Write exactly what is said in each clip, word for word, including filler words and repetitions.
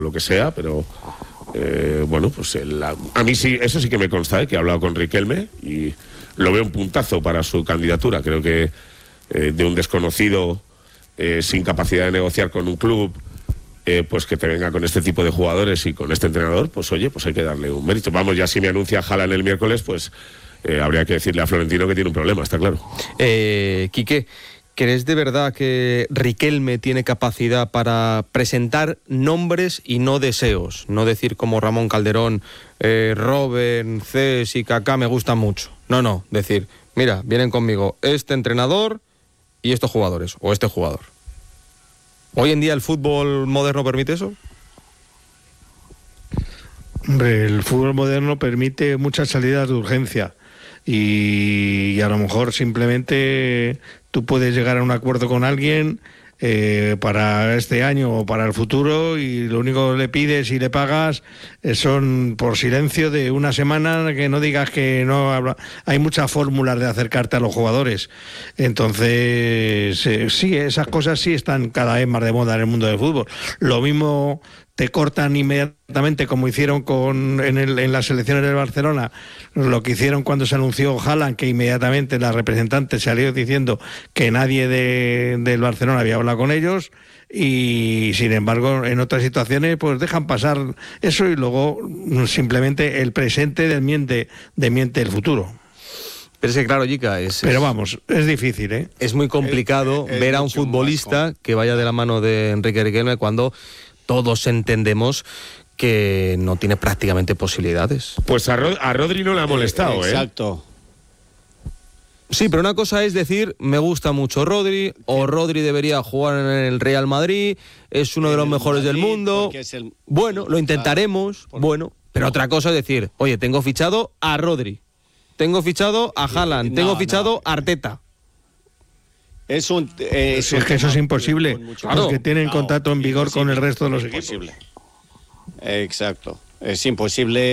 lo que sea, pero eh, bueno, pues el, a, a mí sí, eso sí que me consta, ¿eh? Que he hablado con Riquelme y lo veo un puntazo para su candidatura. Creo que eh, de un desconocido eh, sin capacidad de negociar con un club, eh, pues que te venga con este tipo de jugadores y con este entrenador, pues oye, pues hay que darle un mérito. Vamos, ya si me anuncia Haaland el miércoles, pues eh, habría que decirle a Florentino que tiene un problema, está claro. Eh, Quique, ¿crees de verdad que Riquelme tiene capacidad para presentar nombres y no deseos? No decir como Ramón Calderón, eh, Robben, Cés y Kaká me gustan mucho. No, no, decir, mira, vienen conmigo este entrenador y estos jugadores, o este jugador. ¿Hoy en día el fútbol moderno permite eso? Hombre, el fútbol moderno permite muchas salidas de urgencia y, y a lo mejor simplemente tú puedes llegar a un acuerdo con alguien eh, para este año o para el futuro y lo único que le pides y le pagas eh, son por silencio de una semana, que no digas que no habla. Hay muchas fórmulas de acercarte a los jugadores. Entonces, eh, sí, esas cosas sí están cada vez más de moda en el mundo del fútbol. Lo mismo te cortan inmediatamente, como hicieron con en, el, en las elecciones del Barcelona, lo que hicieron cuando se anunció Haaland, que inmediatamente la representante salió diciendo que nadie de, del Barcelona había hablado con ellos, y sin embargo en otras situaciones pues dejan pasar eso y luego simplemente el presente desmiente, desmiente el futuro. Pero es que claro, Yica, es... Pero vamos, es difícil, ¿eh? Es muy complicado es, es, ver es a un futbolista que vaya de la mano de Enrique Riquelme cuando todos entendemos que no tiene prácticamente posibilidades. Pues a, Rod- a Rodri no le ha molestado, eh, ¿eh? Exacto. Sí, pero una cosa es decir, me gusta mucho Rodri, o Rodri debería jugar en el Real Madrid, es uno de los mejores del mundo. El... Bueno, lo intentaremos, Por... bueno, pero otra cosa es decir, oye, tengo fichado a Rodri, tengo fichado a Haaland, no, tengo fichado no. a Arteta. Es un eh, es, si es que eso es imposible, claro. porque tienen no, contrato en vigor con el resto de los imposible. equipos. Exacto. Es imposible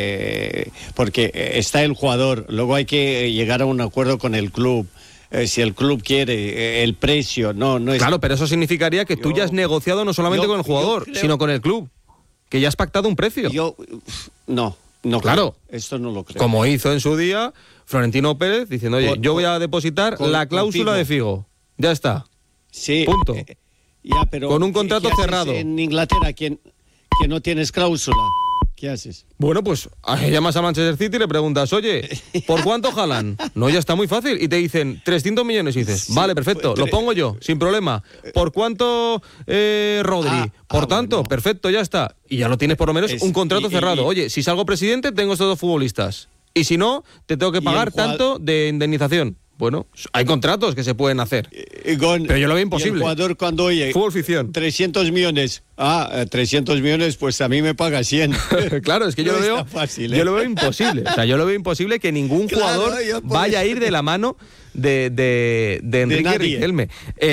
eh, porque está el jugador, luego hay que llegar a un acuerdo con el club. Eh, si el club quiere, eh, el precio, no, no es... Claro, pero eso significaría que yo, tú ya has negociado no solamente yo, con el jugador, creo, sino con el club, que ya has pactado un precio. Yo, no, no claro. Creo. Esto no lo creo. Como hizo en su día Florentino Pérez, diciendo, oye, con, yo voy a depositar con, la cláusula de Figo. Ya está. Sí. Punto. Eh, ya, pero con un contrato ¿qué, qué cerrado. En Inglaterra, ¿quién, que no tienes cláusula? ¿Qué haces? Bueno, pues llamas a Manchester City y le preguntas, oye, ¿por cuánto Haaland? No, ya está muy fácil. Y te dicen trescientos millones y dices, sí, vale, perfecto, lo pongo yo, sin problema. ¿Por cuánto eh, Rodri? Ah, por ah, tanto, bueno. Perfecto, ya está. Y ya lo tienes por lo menos es, un contrato y, cerrado. Y, oye, si salgo presidente, tengo estos dos futbolistas. Y si no, te tengo que pagar tanto de indemnización. Bueno, hay contratos que se pueden hacer. Y con, pero yo lo veo imposible. Y el jugador cuando oye fútbol ficción. trescientos millones. Ah, trescientos millones, pues a mí me paga cien. Claro, es que yo no lo veo fácil, ¿eh? yo lo veo imposible. O sea, yo lo veo imposible que ningún claro, jugador vaya a ir de la mano de, de, de Enrique de Riquelme.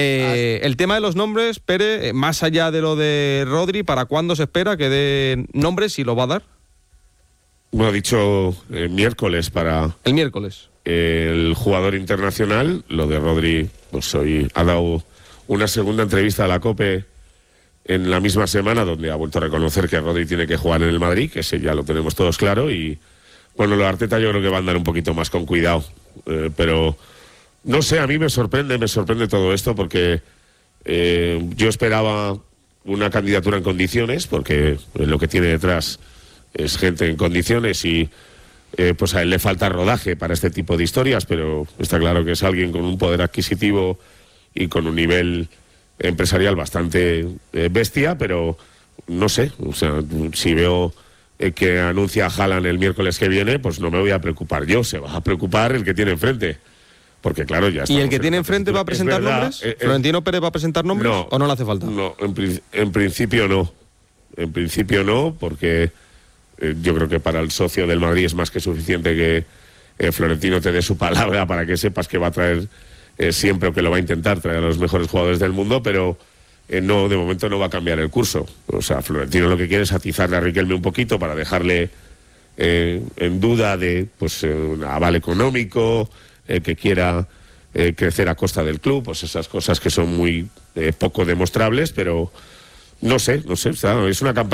Eh, el tema de los nombres, Pere, más allá de lo de Rodri, ¿para cuándo se espera que dé nombres y lo va a dar? Bueno, ha dicho eh, miércoles para... El miércoles. El jugador internacional, lo de Rodri, pues hoy ha dado una segunda entrevista a la COPE en la misma semana, donde ha vuelto a reconocer que Rodri tiene que jugar en el Madrid, que ese ya lo tenemos todos claro, y bueno, lo de Arteta yo creo que va a andar un poquito más con cuidado, eh, pero no sé, a mí me sorprende, me sorprende todo esto, porque eh, yo esperaba una candidatura en condiciones, porque lo que tiene detrás es gente en condiciones y Eh, pues a él le falta rodaje para este tipo de historias, pero está claro que es alguien con un poder adquisitivo y con un nivel empresarial bastante eh, bestia, pero no sé, o sea, si veo eh, que anuncia a Haaland el miércoles que viene, pues no me voy a preocupar yo, se va a preocupar el que tiene enfrente, porque claro, ya está. ¿Y el que tiene enfrente va a presentar verdad, nombres? Eh, eh, ¿Florentino Pérez va a presentar nombres no, o no le hace falta? No, en, pri- en principio no, en principio no, porque... yo creo que para el socio del Madrid es más que suficiente que eh, Florentino te dé su palabra para que sepas que va a traer eh, siempre o que lo va a intentar traer a los mejores jugadores del mundo, pero eh, no, de momento no va a cambiar el curso. O sea, Florentino lo que quiere es atizarle a Riquelme un poquito para dejarle eh, en duda de pues eh, un aval económico, eh, que quiera eh, crecer a costa del club, pues esas cosas que son muy eh, poco demostrables, pero no sé, no sé, o sea, es una campaña